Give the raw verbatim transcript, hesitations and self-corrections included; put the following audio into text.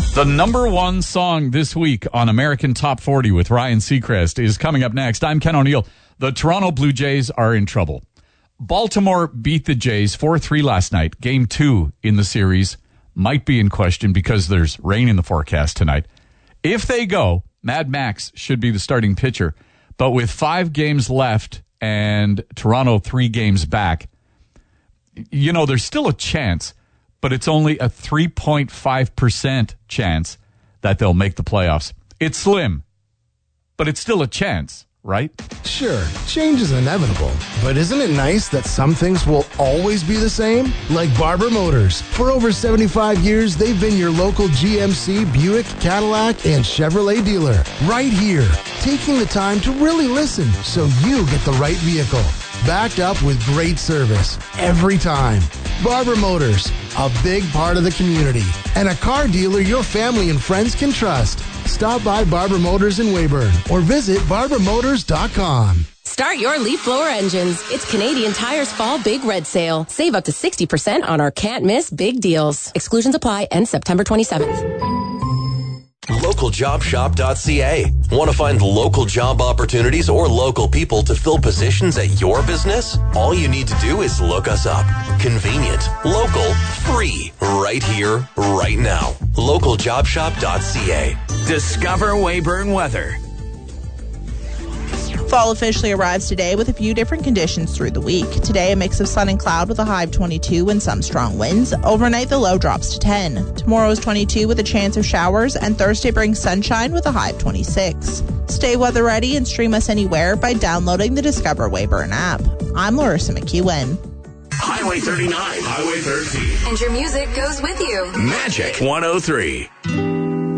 The number one song this week on American Top forty with Ryan Seacrest is coming up next. I'm Ken O'Neill. The Toronto Blue Jays are in trouble. Baltimore beat the Jays four three last night. Game two in the series might be in question because there's rain in the forecast tonight. If they go, Mad Max should be the starting pitcher. But with five games left and Toronto three games back, you know, there's still a chance, but it's only a three point five percent chance that they'll make the playoffs. It's slim, but it's still a chance, right? Sure, change is inevitable, but isn't it nice that some things will always be the same? Like Barber Motors. For over seventy-five years, they've been your local G M C, Buick, Cadillac, and Chevrolet dealer. Right here, taking the time to really listen so you get the right vehicle. Backed up with great service every time. Barber Motors, a big part of the community, and a car dealer your family and friends can trust. Stop by Barber Motors in Weyburn or visit barber motors dot com. Start your leaf blower engines. It's Canadian Tire's Fall Big Red Sale. Save up to sixty percent on our can't miss big deals. Exclusions apply. End September twenty-seventh. local job shop dot c a. Want to find local job opportunities or local people to fill positions at your business? All you need to do is look us up. Convenient, local, free, right here, right now. local job shop dot c a. Discover Weyburn weather. Fall officially arrives today with a few different conditions through the week. Today, a mix of sun and cloud with a high of twenty-two and some strong winds. Overnight, the low drops to ten. Tomorrow is twenty-two with a chance of showers, and Thursday brings sunshine with a high of twenty-six. Stay weather ready and stream us anywhere by downloading the Discover Weyburn app. I'm Larissa McEwen. Highway thirty-nine, Highway thirteen. And your music goes with you. Magic one oh three.